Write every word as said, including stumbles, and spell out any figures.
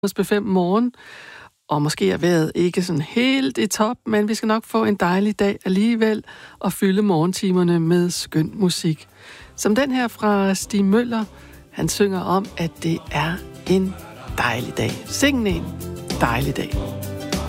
hos B fem Morgen, og måske er vejret ikke sådan helt i top, men vi skal nok få en dejlig dag alligevel og fylde morgentimerne med skøn musik. Som den her fra Stig Møller, han synger om, at det er en dejlig dag. Sing en dejlig dag.